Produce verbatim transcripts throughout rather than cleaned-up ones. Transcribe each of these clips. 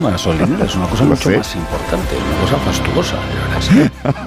La gasolinera es una cosa mucho sé. más importante, una cosa fastuosa, de verdad.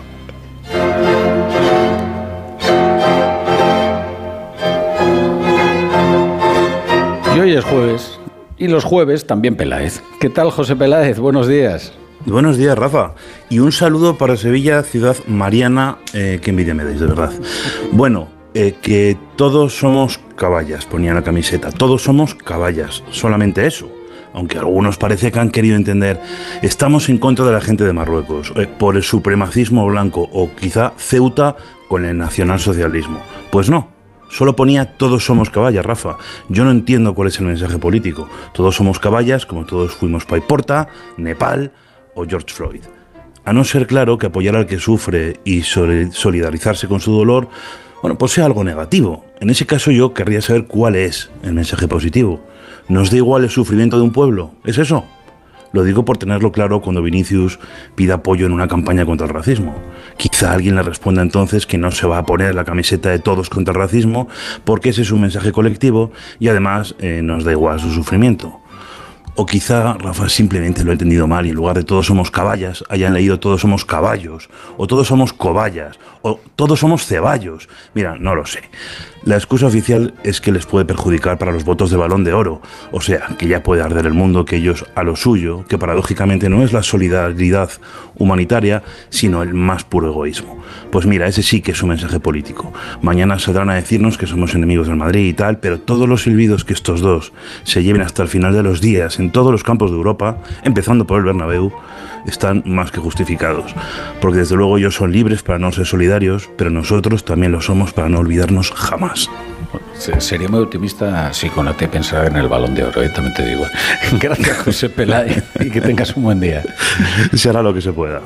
Y hoy es jueves, y los jueves también Peláez. ¿Qué tal, José Peláez? Buenos días. Buenos días, Rafa. Y un saludo para Sevilla, ciudad mariana, eh, que envidia me dais, de verdad. Bueno, eh, que todos somos caballas, ponía en la camiseta. Todos somos caballas, solamente eso. Aunque algunos parece que han querido entender, estamos en contra de la gente de Marruecos, eh, por el supremacismo blanco, o quizá Ceuta con el nacionalsocialismo. Pues no. Solo ponía todos somos caballas, Rafa. Yo no entiendo cuál es el mensaje político. Todos somos caballas, como todos fuimos Paiporta, Nepal o George Floyd. A no ser claro que apoyar al que sufre y solidarizarse con su dolor, bueno, pues sea algo negativo. En ese caso yo querría saber cuál es el mensaje positivo. ¿Nos da igual el sufrimiento de un pueblo? ¿Es eso? Lo digo por tenerlo claro cuando Vinicius pida apoyo en una campaña contra el racismo. Quizá alguien le responda entonces que no se va a poner la camiseta de todos contra el racismo porque ese es un mensaje colectivo y además eh, nos da igual su sufrimiento. O quizá Rafa simplemente lo ha entendido mal y en lugar de todos somos caballas hayan leído todos somos caballos, o todos somos cobayas, o todos somos ceballos. Mira, no lo sé. La excusa oficial es que les puede perjudicar para los votos de Balón de Oro, o sea, que ya puede arder el mundo que ellos a lo suyo, que paradójicamente no es la solidaridad humanitaria, sino el más puro egoísmo. Pues mira, ese sí que es un mensaje político. Mañana saldrán a decirnos que somos enemigos del Madrid y tal, pero todos los silbidos que estos dos se lleven hasta el final de los días en todos los campos de Europa, empezando por el Bernabéu, están más que justificados. Porque desde luego ellos son libres para no ser solidarios, pero nosotros también lo somos para no olvidarnos jamás. Sería muy optimista si con A T pensara en el Balón de Oro, ¿eh? También te digo. Gracias, José Peláez, y que tengas un buen día. Se hará lo que se pueda.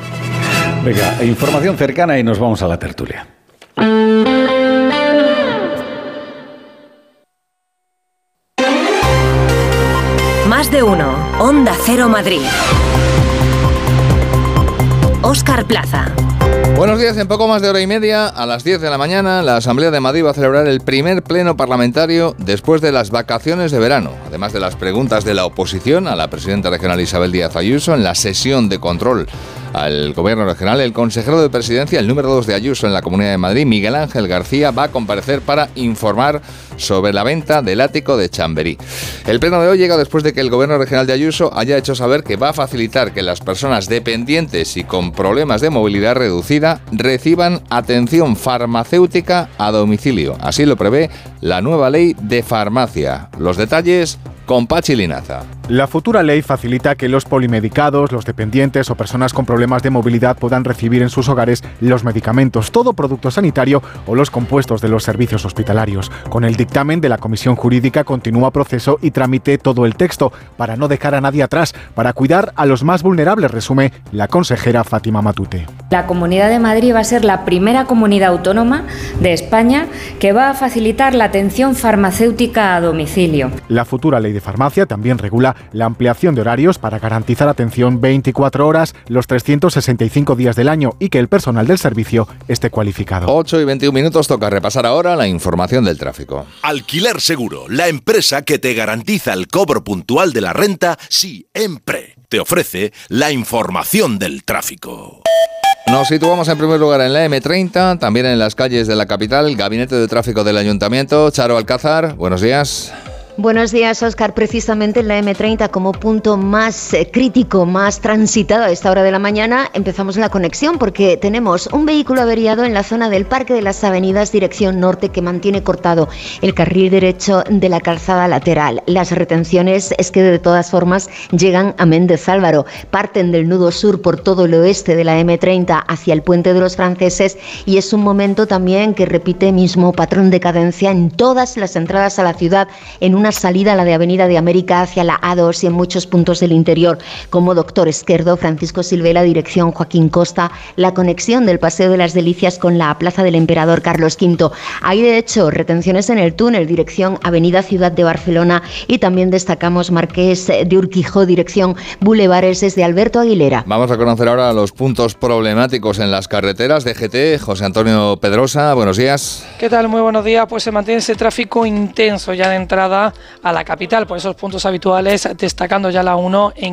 Venga, información cercana y nos vamos a la tertulia. Más de uno. Onda Cero Madrid. Óscar Plaza. Buenos días. En poco más de hora y media, a las diez de la mañana, la Asamblea de Madrid va a celebrar el primer pleno parlamentario después de las vacaciones de verano. Además de las preguntas de la oposición a la presidenta regional Isabel Díaz Ayuso, en la sesión de control al gobierno regional, el consejero de presidencia, el número dos de Ayuso en la Comunidad de Madrid, Miguel Ángel García, va a comparecer para informar sobre la venta del ático de Chamberí. El pleno de hoy llega después de que el gobierno regional de Ayuso haya hecho saber que va a facilitar que las personas dependientes y con problemas de movilidad reducida reciban atención farmacéutica a domicilio. Así lo prevé la nueva ley de farmacia. Los detalles con Pachi Linaza. La futura ley facilita que los polimedicados, los dependientes o personas con problemas de movilidad puedan recibir en sus hogares los medicamentos, todo producto sanitario o los compuestos de los servicios hospitalarios. Con el dictamen de la Comisión Jurídica continúa proceso y tramite todo el texto para no dejar a nadie atrás, para cuidar a los más vulnerables, resume la consejera Fátima Matute. La Comunidad de Madrid va a ser la primera comunidad autónoma de España que va a facilitar la atención farmacéutica a domicilio. La futura ley de farmacia también regula la ampliación de horarios para garantizar atención veinticuatro horas los trescientos sesenta y cinco días del año y que el personal del servicio esté cualificado. ocho y veintiún minutos, toca repasar ahora la información del tráfico. Alquiler Seguro, la empresa que te garantiza el cobro puntual de la renta siempre. Te ofrece la información del tráfico. Nos situamos en primer lugar en la eme treinta, también en las calles de la capital, Gabinete de Tráfico del Ayuntamiento. Charo Alcázar, buenos días. Buenos días, Óscar. Precisamente en la eme treinta, como punto más eh, crítico, más transitado a esta hora de la mañana, empezamos la conexión porque tenemos un vehículo averiado en la zona del Parque de las Avenidas, dirección norte, que mantiene cortado el carril derecho de la calzada lateral. Las retenciones es que de todas formas llegan a Méndez Álvaro, parten del nudo sur por todo el oeste de la eme treinta hacia el Puente de los Franceses y es un momento también que repite mismo patrón de cadencia en todas las entradas a la ciudad, en una salida a la de Avenida de América hacia la A dos y en muchos puntos del interior, como Doctor Esquerdo, Francisco Silvela, dirección Joaquín Costa, la conexión del Paseo de las Delicias con la Plaza del Emperador Carlos quinto. Hay de hecho retenciones en el túnel, dirección Avenida Ciudad de Barcelona, y también destacamos Marqués de Urquijo, dirección Bulevares desde Alberto Aguilera. Vamos a conocer ahora los puntos problemáticos en las carreteras de G T. José Antonio Pedrosa, buenos días. ¿Qué tal? Muy buenos días. Pues se mantiene ese tráfico intenso ya de entrada a la capital, por esos puntos habituales, destacando ya la uno en